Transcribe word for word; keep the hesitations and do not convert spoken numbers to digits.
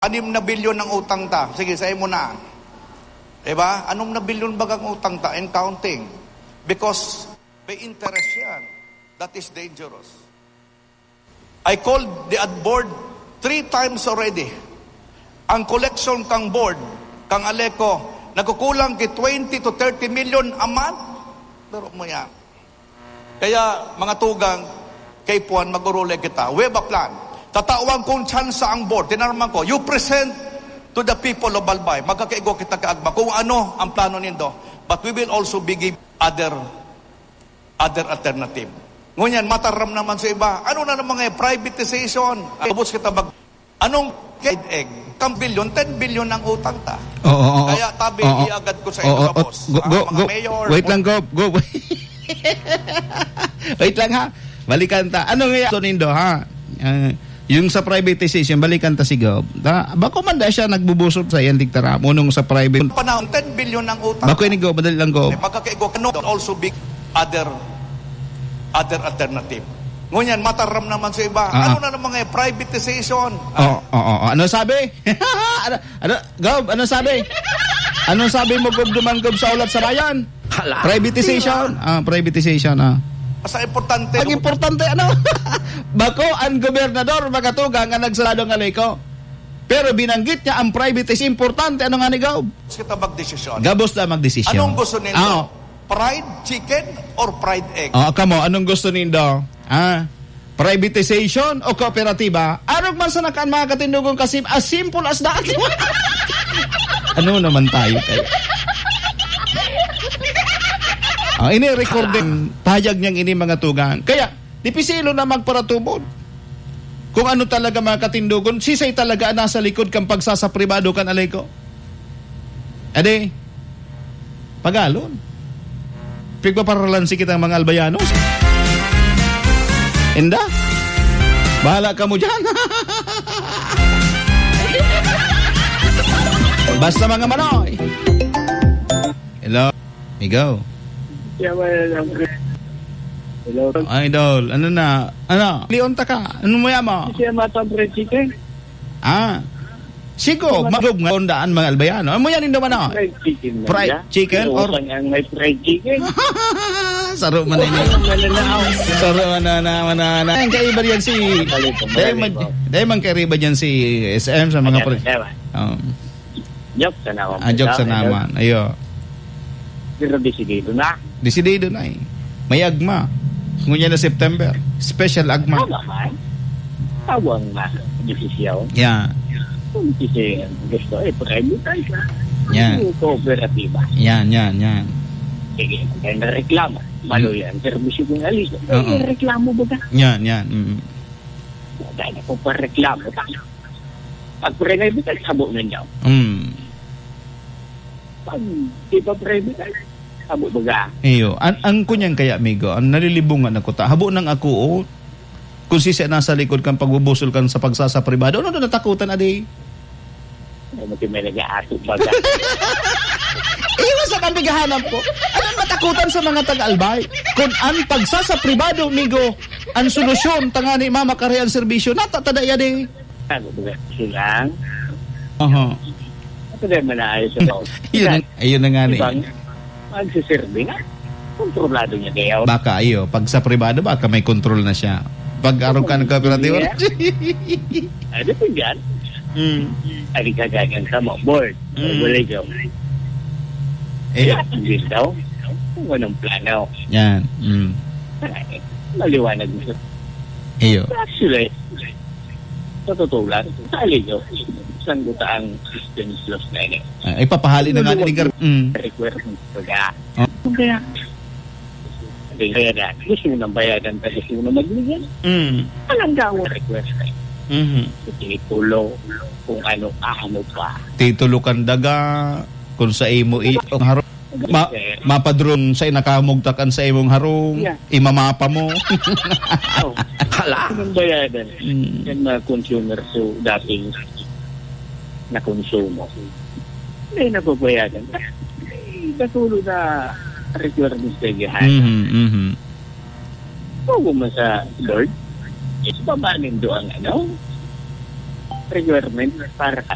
Anim na bilyon ng utang ta. Sige, sa'yo mo na. Diba? Anong na bilyon bagang utang ta and counting? Because may interest yan. That is dangerous. I called the ad board three times already. Ang collection kang board, kang Aleco, nagkukulang kay twenty to thirty million a month. Pero mo yan. Kaya, mga tugang, kay Puan, magurule kita. We have a plan. Tatawang kong tsansa ang board. Tinarman ko, you present to the people of Albay. Magkakaigo kita kaagma kung ano ang plano nindo. But we will also be give other other alternative. Ngunyan, mataram naman sa iba. Ano na naman mga privatization? Abos kita mag... Anong kid egg? Kang bilyon, ten billion ang utang ta. Oo, oo, oo. Kaya tabi, Oo, oo. iagad ko sa Oo, inyo, oo. boss. Go, Ah, go, mga go. mayor, Wait lang, go. Go. Wait lang, ha. Balikan ta. Ano nga yan? Nindo, ha? Uh, yung sa privatization, balikan ta si Gob. Ta, bako man da siya nagbubusot sa yan, digtara. Munong sa private. Panahon, ten billion ang utang. Bako ini Gob, madali lang Gob. Magkakaigo, no, also big other other alternative. Ngunyan, mataram naman sa iba. Ah, ano na naman mga privatization? Oo, oo, oo. Ano sabi? ano, ano, Gob, ano sabi? Ano sabi mo, Gob, duman Gob sa ulat sa bayan? Hala. Privatization? Ah, privatization, ah. Basta importante. Ang importante, ano? Bako, ang gobernador, magatugang ang nagsalado ng Aleco. Pero binanggit niya ang private is importante. Ano nga ni Gob? Kita mag-desisyon. Gabos na mag-desisyon. Anong gusto nindo? Ah, Fried chicken or fried egg? oh, kamo, anong gusto nindo? Ah, privatization o kooperatiba? Anong man sa nakaan mga katindugong kasim as simple as that? Ano naman tayo kayo? Ah, ini recording payag niyang ini mga tugang. Kaya, dipisilo na magparatubod. Kung ano talaga mga katindugon, sisay talaga nasa likod kang pagsasapribado kan Aleco. Ade, pagalon. Pigpaparalan si kitang mga albayanos. Enda, bahala ka mo dyan. Basta mga manoy. Hello, Migo. Hello. Idol, ano na? Ano? Leon ta ka? Ano mo yama? Siya matang fried chicken. Ah. Sigo, magub nga ondaan mga albayano. Ano mo yan indo man na? Fried chicken. Fried chicken or ang may fried chicken. Saro man ini. Saro na na na na. Ang kaiba diyan si Dahil mag dahil man kaiba diyan si S M sa mga pre. Um. Joke sa naman. Ah, joke sa naman. Ayo. Pero desidido na. Desidido na eh. May agma. Ngunya na September. Special agma. Tama man. Tawang na. Desisyon. Yeah. Kung kasi gusto eh, private ka. Yan. Kooperatiba. Yan, yan, yan. Sige, kaya nareklamo. Malo yan. Servisyo kong alis. Oo. Eh, reklamo ba ka? Yan, yan. Mm. Dahil ako pa reklamo ka. Pag private ka, sabo na niya. Mm. Pag di pa private, sabo ba ka? Iyo, ang, ang kunyang kaya, amigo, ang nalilibungan ako ta, habo ng ako, oh, kung sisi nasa likod kang pagbubusol kan sa pagsasapribado, ano na natakutan, adi? Ay, mati may nag-aato ba ka? Iwas ang bigahanap ko. Anong matakutan sa mga taga-albay? Kung ang pagsasapribado, amigo, ang solusyon, tangani mama karehan serbisyo, natatadaya di. Sabo ba ka? Silang? Aha. Ito din manaayos sa bawat. Ayun, ayun na nga ni. Ibang magsiserve nga. Kontrolado niya kayo. Baka ayo, pag sa pribado, baka may control na siya. Pag araw ka ng kooperatiba. Ay, di po yan. Mm. Ay, kagagan sa mga board. Mm. Wala ka. Eh, Hindi daw. Kung anong plano. yan. Mm. Ay, maliwanag mo sa... Iyo. Actually, sa totoo lang, sa aligaw, saan ko taang systems loss na yun. Uh, ipapahali na nga ni Gar. Mm. Requirements ko kaya. Oh. Kaya, kaya na, gusto mo nang bayadan pa gusto mo na magbigyan. Mm. Walang gawang request na yun. Mm-hmm. Titulo, kung ano, ano pa. Titulo kang daga, kung sa imo i oh, harong. Ma, mapadrong sa inakamugtakan sa imong harong, Yeah. imamapa mo. Oh, hala. Anong bayadan? Mm. Yan mga consumer so dating na konsumo. Hindi nababayadan. Eh, katulad na requirements na gihan. Mhm, mhm. Huwag mo sa Lord, is babanin do ang ano, requirement para ka